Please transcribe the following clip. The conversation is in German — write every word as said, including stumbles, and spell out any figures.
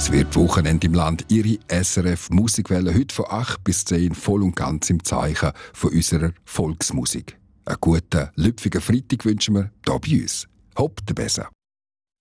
Es wird Wochenende im Land. Ihre S R F Musikwelle heute von acht bis zehn voll und ganz im Zeichen von unserer Volksmusik. Einen guten, lüpfigen Freitag wünschen wir hier bei uns. Hopp, der Besser.